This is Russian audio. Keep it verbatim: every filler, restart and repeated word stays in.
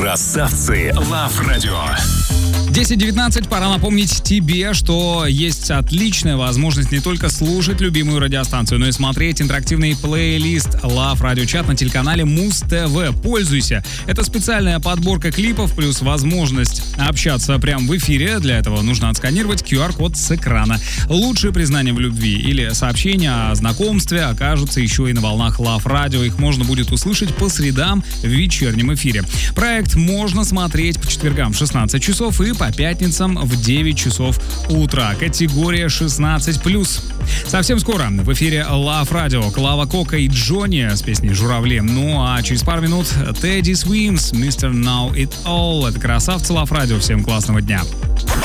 Красавцы Love Radio. десять девятнадцать, пора напомнить тебе, что есть отличная возможность не только слушать любимую радиостанцию, но и смотреть интерактивный плейлист Love Radio Chat на телеканале Муз-ТВ. Пользуйся. Это специальная подборка клипов плюс возможность общаться прямо в эфире. Для этого нужно отсканировать ку ар-код с экрана. Лучшие признания в любви или сообщения о знакомстве окажутся еще и на волнах Love Radio. Их можно будет услышать по средам в вечернем эфире. Проект можно смотреть по четвергам в шестнадцать часов и по пятницам в девять часов утра. Категория шестнадцать плюс. Совсем скоро в эфире Love Radio Клава Кока и Джонни с песней «Журавли». Ну а через пару минут Teddy Swims, мистер Know It All. Это красавцы Love Radio. Всем классного дня.